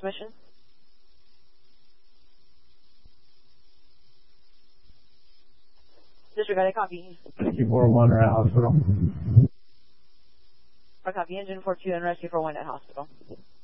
transmission. Disregard, I copy. 441 at hospital. I copy. Engine 42 and rescue 41 at hospital.